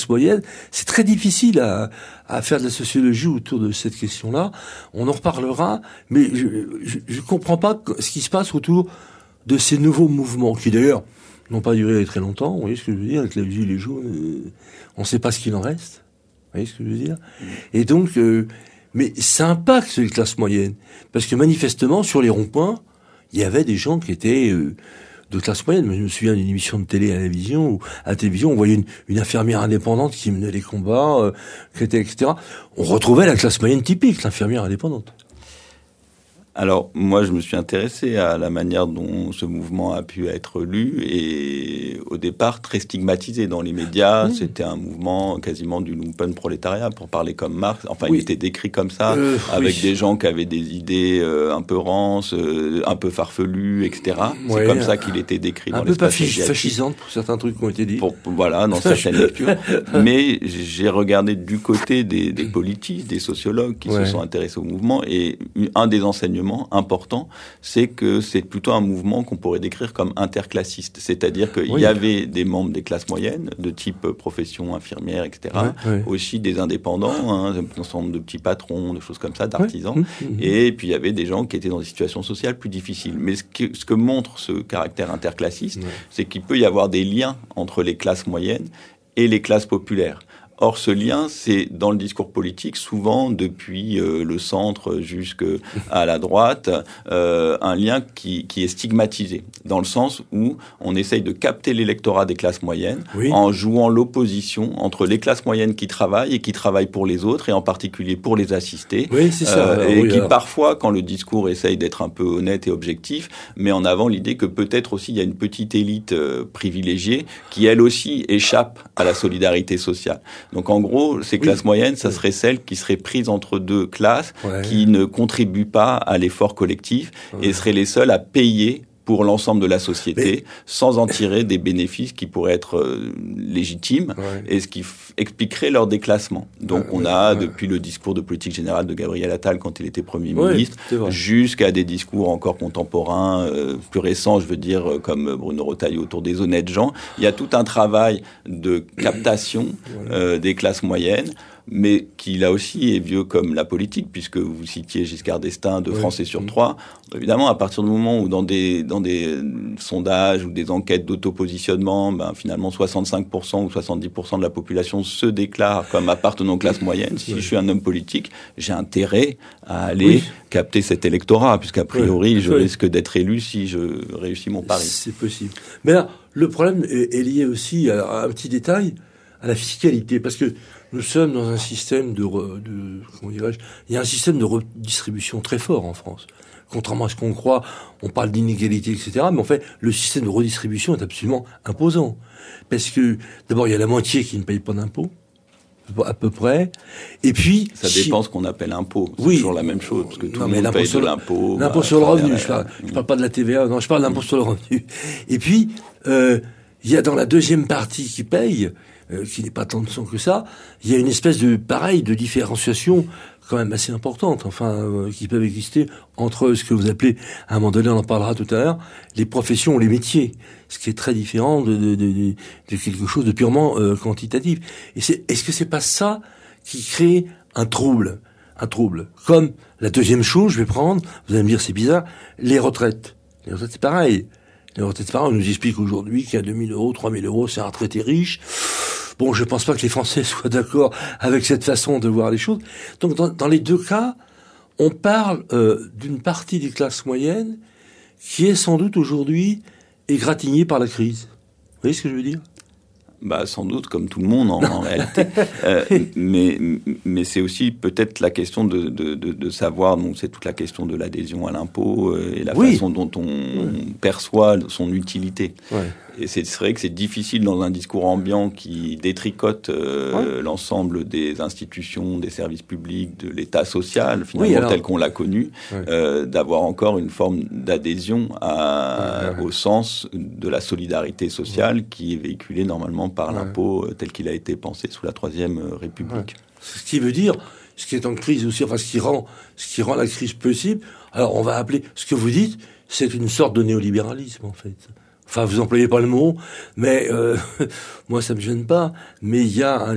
moyenne. C'est très difficile à faire de la sociologie autour de cette question-là. On en reparlera, mais je comprends pas ce qui se passe autour de ces nouveaux mouvements, qui d'ailleurs n'ont pas duré très longtemps. Vous voyez ce que je veux dire? Avec les gilets jaunes, on ne sait pas ce qu'il en reste. Vous voyez ce que je veux dire? Et donc, mais ça impacte sur les classes moyennes. Parce que manifestement, sur les ronds-points, il y avait des gens qui étaient de classe moyenne. Je me souviens d'une émission de télé à la télévision, où à la télévision, on voyait une infirmière indépendante qui menait les combats, etc. On retrouvait la classe moyenne typique, l'infirmière indépendante. Alors, moi, je me suis intéressé à la manière dont ce mouvement a pu être lu et au départ très stigmatisé dans les médias. C'était un mouvement quasiment du lumpenprolétariat, pour parler comme Marx. Enfin, il était décrit comme ça, avec des gens qui avaient des idées un peu rances, un peu farfelues, etc. C'est comme ça qu'il était décrit dans l'espace médiatique. Un peu fascisante pour certains trucs qui ont été dits. Voilà, dans certaines lectures. Mais j'ai regardé du côté des politistes, des sociologues qui se sont intéressés au mouvement, et un des enseignements important, c'est que c'est plutôt un mouvement qu'on pourrait décrire comme interclassiste. C'est-à-dire qu'il y avait des membres des classes moyennes, de type profession infirmière, etc. Aussi des indépendants, un ensemble de petits patrons, de choses comme ça, d'artisans. Et puis il y avait des gens qui étaient dans des situations sociales plus difficiles. Mais ce que montre ce caractère interclassiste, c'est qu'il peut y avoir des liens entre les classes moyennes et les classes populaires. Or, ce lien, c'est dans le discours politique, souvent depuis le centre jusqu'à la droite, un lien qui est stigmatisé, dans le sens où on essaye de capter l'électorat des classes moyennes en jouant l'opposition entre les classes moyennes qui travaillent et qui travaillent pour les autres, et en particulier pour les assister, qui parfois, quand le discours essaye d'être un peu honnête et objectif, met en avant l'idée que peut-être aussi il y a une petite élite privilégiée qui, elle aussi, échappe à la solidarité sociale. Donc en gros, ces classes moyennes, ça serait celles qui seraient prises entre deux classes, qui ne contribuent pas à l'effort collectif et seraient les seules à payer pour l'ensemble de la société, sans en tirer des bénéfices qui pourraient être légitimes, et ce qui expliquerait leur déclassement. Donc on a, depuis le discours de politique générale de Gabriel Attal quand il était Premier ministre, jusqu'à des discours encore contemporains, plus récents, je veux dire, comme Bruno Retailleau autour des honnêtes gens, il y a tout un travail de captation des classes moyennes, mais qui là aussi est vieux comme la politique, puisque vous citiez Giscard d'Estaing, 2 Français sur 3. Évidemment, à partir du moment où dans des sondages ou des enquêtes d'autopositionnement, finalement 65% ou 70% de la population se déclare comme appartenant aux classes moyennes, si je suis un homme politique, j'ai intérêt à aller capter cet électorat, puisqu'a priori, je risque d'être élu si je réussis mon pari. C'est possible. Mais là, le problème est lié aussi à un petit détail, à la fiscalité, parce que nous sommes dans un système comment dirais-je, il y a un système de redistribution très fort en France. Contrairement à ce qu'on croit, on parle d'inégalité, etc. Mais en fait, le système de redistribution est absolument imposant. Parce que, d'abord, il y a la moitié qui ne paye pas d'impôts, à peu près. Et puis... Ça dépend ce qu'on appelle impôt. C'est toujours la même chose, parce que tout le monde paye de l'impôt. L'impôt sur le revenu, je parle pas de la TVA, non, je parle de l'impôt sur le revenu. Et puis, il y a dans la deuxième partie qui paye, qui n'est pas tant de son que ça, il y a une espèce de différenciation quand même assez importante, qui peuvent exister entre ce que vous appelez, à un moment donné, on en parlera tout à l'heure, les professions ou les métiers, ce qui est très différent de quelque chose de purement quantitatif. Et est-ce que c'est pas ça qui crée un trouble, comme la deuxième chose, je vais prendre, vous allez me dire c'est bizarre, les retraites. Les retraites c'est pareil. On nous explique aujourd'hui qu'il y a 2 000 euros, 3 000 euros, c'est un retraité riche. Bon, je pense pas que les Français soient d'accord avec cette façon de voir les choses. Donc, dans les deux cas, on parle d'une partie des classes moyennes qui est sans doute aujourd'hui égratignée par la crise. Vous voyez ce que je veux dire ? Sans doute, comme tout le monde en réalité. Mais c'est aussi peut-être la question de savoir, donc c'est toute la question de l'adhésion à l'impôt et la façon dont on perçoit son utilité. Et c'est vrai que c'est difficile dans un discours ambiant qui détricote l'ensemble des institutions, des services publics, de l'État social, finalement tel qu'on l'a connu, d'avoir encore une forme d'adhésion au sens de la solidarité sociale qui est véhiculée normalement par l'impôt tel qu'il a été pensé sous la Troisième République. Ce qui veut dire, ce qui est en crise aussi, ce qui rend la crise possible, alors on va appeler, ce que vous dites, c'est une sorte de néolibéralisme en fait. Enfin, vous employez pas le mot, mais moi ça me gêne pas. Mais il y a un